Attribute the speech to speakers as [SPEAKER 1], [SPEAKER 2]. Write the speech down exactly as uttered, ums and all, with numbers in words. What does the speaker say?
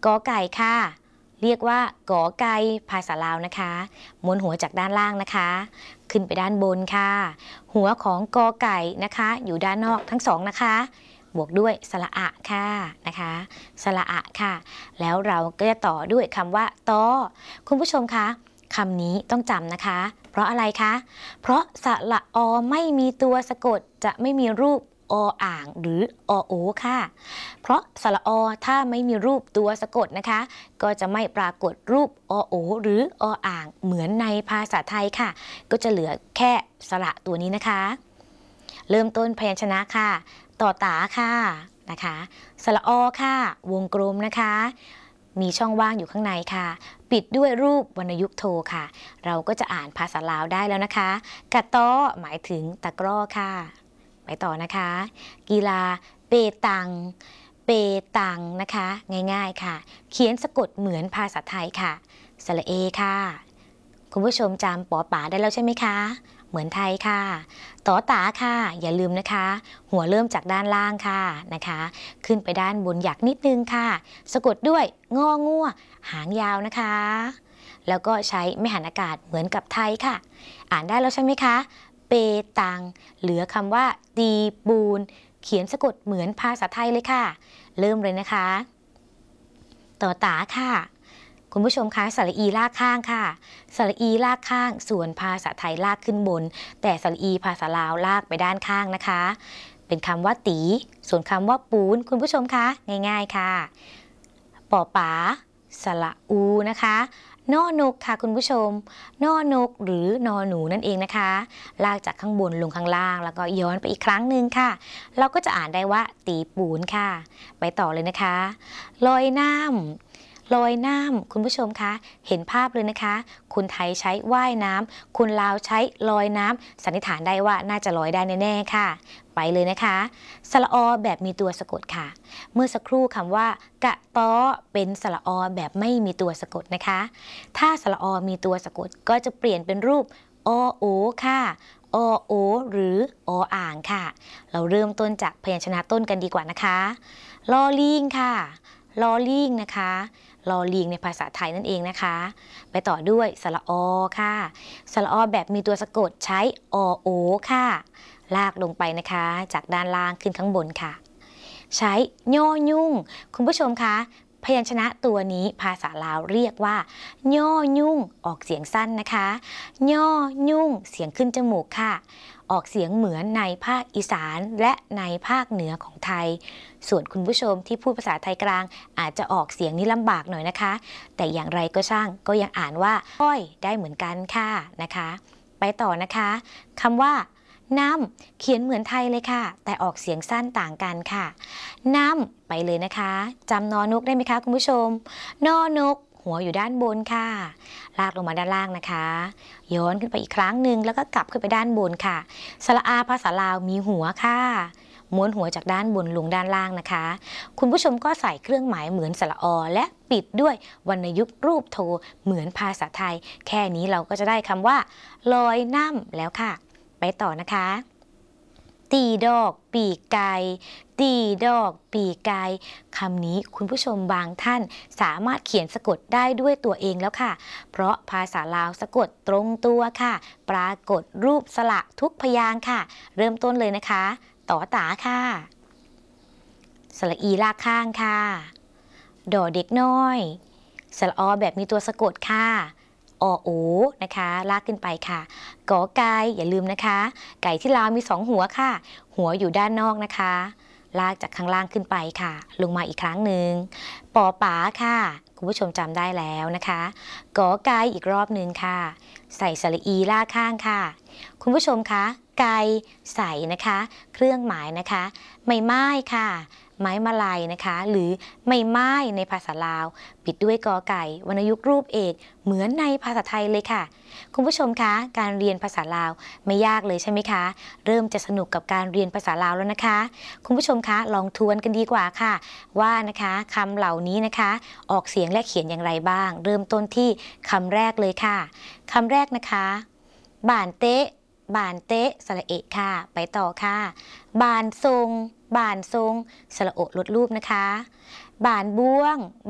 [SPEAKER 1] กอไก่ค่ะเรียกว่ากอไก่ภาษาลาวนะคะม้วนหัวจากด้านล่างนะคะขึ้นไปด้านบนค่ะหัวของกอไก่นะคะอยู่ด้านนอกทั้งสองนะคะบวกด้วยสระอะค่ะนะคะสระอะค่ะแล้วเราก็จะต่อด้วยคำว่าตอคุณผู้ชมคะคำนี้ต้องจำนะคะเพราะอะไรคะเพราะสระอไม่มีตัวสะกดจะไม่มีรูปออ่างหรืออโอค่ะเพราะสระอถ้าไม่มีรูปตัวสะกดนะคะก็จะไม่ปรากฏรูปอโอหรือออ่างเหมือนในภาษาไทยค่ะก็จะเหลือแค่สระตัวนี้นะคะเริ่มต้นพยัญชนะค่ะต่อตาค่ะนะคะสระอค่ะวงกลมนะคะมีช่องว่างอยู่ข้างในค่ะปิดด้วยรูปวรรณยุกต์โทค่ะเราก็จะอ่านภาษาลาวได้แล้วนะคะกะต้อหมายถึงตะกร้อค่ะไปต่อนะคะกีฬาเปตังเปตังนะคะง่ายๆค่ะเขียนสะกดเหมือนภาษาไทยค่ะสระเอค่ะคุณผู้ชมจำปอป๋าได้แล้วใช่ไหมคะเหมือนไทยค่ะต่อตาค่ะอย่าลืมนะคะหัวเริ่มจากด้านล่างค่ะนะคะขึ้นไปด้านบนหยักนิดนึงค่ะสะกดด้วยงองัวหางยาวนะคะแล้วก็ใช้ไม่หันอากาศเหมือนกับไทยค่ะอ่านได้แล้วใช่ไหมคะเปตังเหลือคำว่าตีปูนเขียนสะกดเหมือนภาษาไทยเลยค่ะเริ่มเลยนะคะต่อตาค่ะคุณผู้ชมคะสระอีลากข้างค่ะสระอีลากข้างส่วนภาษาไทยลากขึ้นบนแต่สระอีภาษาลาวลากไปด้านข้างนะคะเป็นคำว่าตีส่วนคำว่าปูนคุณผู้ชมคะง่ายๆค่ะปอป๋าสระอูนะคะนอนกค่ะคุณผู้ชมนอนกหรือนอหนูนั่นเองนะคะลากจากข้างบนลงข้างล่างแล้วก็ย้อนไปอีกครั้งหนึ่งค่ะเราก็จะอ่านได้ว่าตีปูนค่ะไปต่อเลยนะคะลอยน้ำลอยน้ำคุณผู้ชมคะเห็นภาพเลยนะคะคนไทยใช้ว่ายน้ำคนลาวใช้ลอยน้ำสันนิษฐานได้ว่าน่าจะลอยได้แน่ๆค่ะไปเลยนะคะสระอแบบมีตัวสะกดค่ะเมื่อสักครู่คำว่ากะต้อเป็นสระอแบบไม่มีตัวสะกดนะคะถ้าสระอมีตัวสะกดก็จะเปลี่ยนเป็นรูปอโอค่ะอโอหรือออ่างค่ะเราเริ่มต้นจากพยัญชนะต้นกันดีกว่านะคะลอลิงค่ะลอลิงนะคะลอลิงในภาษาไทยนั่นเองนะคะไปต่อด้วยสระอค่ะสระอแบบมีตัวสะกดใช้อโอค่ะลากลงไปนะคะจากด้านล่างขึ้นข้างบนค่ะใช้ย่อยุ่งคุณผู้ชมคะพยัญชนะตัวนี้ภาษาลาวเรียกว่าย่อยุ่งออกเสียงสั้นนะคะย่อยุ่งเสียงขึ้นจมูกค่ะออกเสียงเหมือนในภาคอีสานและในภาคเหนือของไทยส่วนคุณผู้ชมที่พูดภาษาไทยกลางอาจจะออกเสียงนี้ลำบากหน่อยนะคะแต่อย่างไรก็ช่างก็ยังอ่านว่าอ้อยได้เหมือนกันค่ะนะคะไปต่อนะคะคำว่าน้ำเขียนเหมือนไทยเลยค่ะแต่ออกเสียงสั้นต่างกันค่ะน้ำไปเลยนะคะจำนอนกได้ไหมคะคุณผู้ชมนอนกหัวอยู่ด้านบนค่ะลากลงมาด้านล่างนะคะย้อนขึ้นไปอีกครั้งหนึ่งแล้วก็กลับขึ้นไปด้านบนค่ะสระอาภาษาลาวมีหัวค่ะม้วนหัวจากด้านบนลงด้านล่างนะคะคุณผู้ชมก็ใส่เครื่องหมายเหมือนสระอและปิดด้วยวรรณยุกต์รูปโทเหมือนภาษาไทยแค่นี้เราก็จะได้คำว่าลอยน้ำแล้วค่ะไปต่อนะคะตีดอกปีกไก่ตีดอกปีกไก่คำนี้คุณผู้ชมบางท่านสามารถเขียนสะกดได้ด้วยตัวเองแล้วค่ะเพราะภาษาลาวสะกดตรงตัวค่ะปรากฏรูปสระทุกพยางค์ค่ะเริ่มต้นเลยนะคะต่อตาค่ะสระอีลากข้างค่ะดอเด็กน้อยสระอแบบมีตัวสะกดค่ะอโอนะคะลากขึ้นไปค่ะกอไก่อย่าลืมนะคะไก่ที่ลาวมีสองหัวค่ะหัวอยู่ด้านนอกนะคะลากจากข้างล่างขึ้นไปค่ะลงมาอีกครั้งหนึ่งปอป๋าค่ะคุณผู้ชมจำได้แล้วนะคะกอไก่อีกรอบหนึ่งค่ะใส่สระอีลากข้างค่ะคุณผู้ชมคะไก่ใส่นะคะเครื่องหมายนะคะไม่ไม้ค่ะไม้มาลัยนะคะหรือไม่ไม้ในภาษาลาวปิดด้วยกอไก่วรรณยุกต์รูปเอกเหมือนในภาษาไทยเลยค่ะคุณผู้ชมคะการเรียนภาษาลาวไม่ยากเลยใช่ไหมคะเริ่มจะสนุกกับการเรียนภาษาลาวแล้วนะคะคุณผู้ชมคะลองทวนกันดีกว่าค่ะว่านะคะคำเหล่านี้นะคะออกเสียงและเขียนอย่างไรบ้างเริ่มต้นที่คำแรกเลยค่ะคำแรกนะคะบ่านเตะบานเตะสระเอะค่ะไปต่อค่ะบานทรงบานทรงสระโอลดรูปนะคะบานบ้วง